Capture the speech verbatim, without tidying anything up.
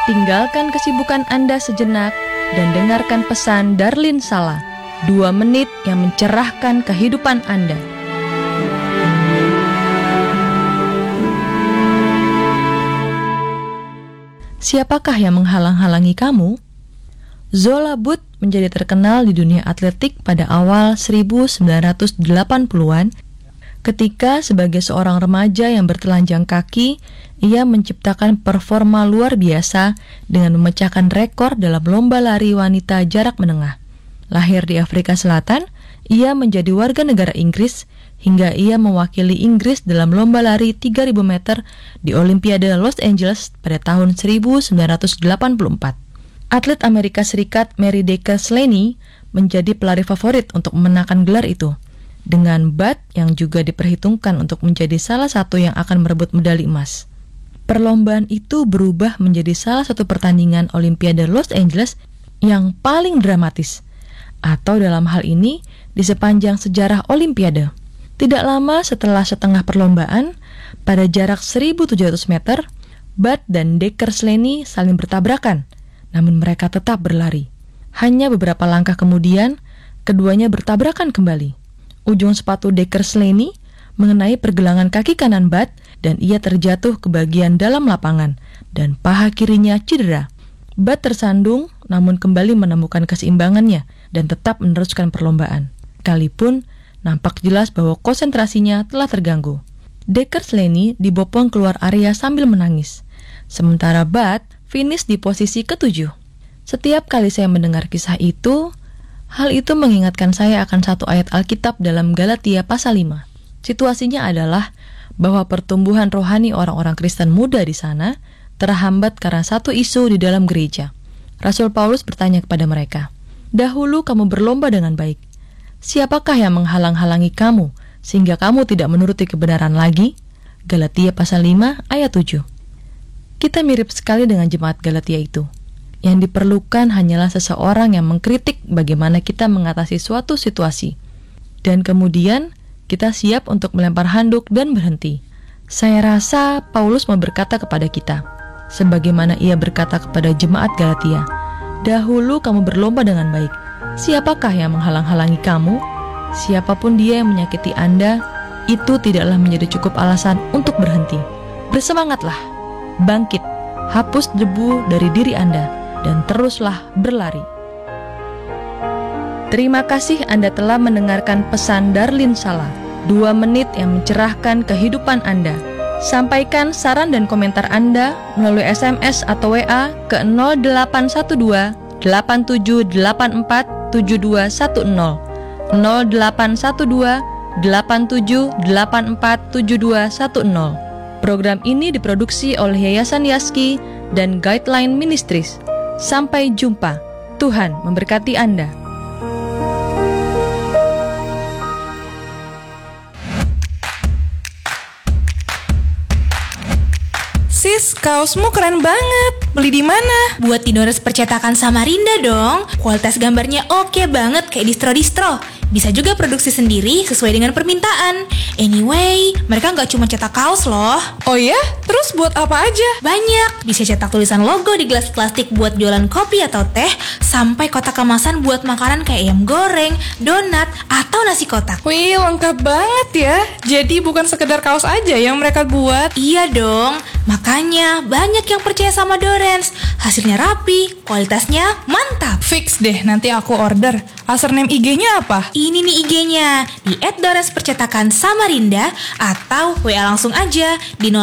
Tinggalkan kesibukan Anda sejenak dan dengarkan pesan Darlin Sala, dua menit yang mencerahkan kehidupan Anda. Siapakah yang menghalang-halangi kamu? Zola Butt menjadi terkenal di dunia atletik pada awal seribu sembilan ratus delapan puluhan ketika sebagai seorang remaja yang bertelanjang kaki, ia menciptakan performa luar biasa dengan memecahkan rekor dalam lomba lari wanita jarak menengah. Lahir di Afrika Selatan, ia menjadi warga negara Inggris hingga ia mewakili Inggris dalam lomba lari tiga ribu meter di Olimpiade Los Angeles pada tahun seribu sembilan ratus delapan puluh empat. Atlet Amerika Serikat Mary Decker Slaney menjadi pelari favorit untuk memenangkan gelar itu, dengan Butt yang juga diperhitungkan untuk menjadi salah satu yang akan merebut medali emas. Perlombaan itu berubah menjadi salah satu pertandingan Olimpiade Los Angeles yang paling dramatis, atau dalam hal ini di sepanjang sejarah Olimpiade. Tidak lama setelah setengah perlombaan, pada jarak seribu tujuh ratus meter, Butt dan Decker Slaney saling bertabrakan, namun mereka tetap berlari. Hanya beberapa langkah kemudian, keduanya bertabrakan kembali. Ujung sepatu Decker Slaney mengenai pergelangan kaki kanan Butt dan ia terjatuh ke bagian dalam lapangan dan paha kirinya cedera. Butt tersandung namun kembali menemukan keseimbangannya dan tetap meneruskan perlombaan. Sekalipun nampak jelas bahwa konsentrasinya telah terganggu. Decker Slaney dibopong keluar area sambil menangis, sementara Butt finish di posisi ketujuh. Setiap kali saya mendengar kisah itu, hal itu mengingatkan saya akan satu ayat Alkitab dalam Galatia pasal lima. Situasinya adalah bahwa pertumbuhan rohani orang-orang Kristen muda di sana terhambat karena satu isu di dalam gereja. Rasul Paulus bertanya kepada mereka, "Dahulu kamu berlomba dengan baik. Siapakah yang menghalang-halangi kamu sehingga kamu tidak menuruti kebenaran lagi?" Galatia pasal lima ayat tujuh. Kita mirip sekali dengan jemaat Galatia itu. Yang diperlukan hanyalah seseorang yang mengkritik bagaimana kita mengatasi suatu situasi. Dan kemudian kita siap untuk melempar handuk dan berhenti. Saya rasa Paulus mau berkata kepada kita, sebagaimana ia berkata kepada jemaat Galatia, "Dahulu kamu berlomba dengan baik. Siapakah yang menghalang-halangi kamu? Siapapun dia yang menyakiti Anda, itu tidaklah menjadi cukup alasan untuk berhenti. Bersemangatlah, bangkit, hapus debu dari diri Anda, dan teruslah berlari." Terima kasih Anda telah mendengarkan pesan Darlin Sala, dua menit yang mencerahkan kehidupan Anda. Sampaikan saran dan komentar Anda melalui S M S atau W A ke nol delapan satu dua delapan tujuh delapan empat tujuh dua satu nol nol delapan satu dua delapan tujuh delapan empat tujuh dua satu nol. Program ini diproduksi oleh Yayasan Yaski dan Guideline Ministries. Sampai jumpa. Tuhan memberkati Anda. Sis, kaosmu keren banget. Beli di mana? Buat di Dores Percetakan Samarinda dong. Kualitas gambarnya oke banget kayak distro-distro. Bisa juga produksi sendiri sesuai dengan permintaan. Anyway, mereka nggak cuma cetak kaos loh. Oh ya? Terus buat apa aja? Banyak. Bisa cetak tulisan logo di gelas plastik buat jualan kopi atau teh, sampai kotak kemasan buat makanan kayak ayam goreng, donat, atau nasi kotak. Wih, lengkap banget ya. Jadi bukan sekedar kaos aja yang mereka buat. Iya dong. Makanya banyak yang percaya sama Dorens. Hasilnya rapi, kualitasnya mantap. Fix deh, nanti aku order. Username I G-nya apa? Ini nih I G-nya, di et dores percetakan samarinda, atau W A langsung aja di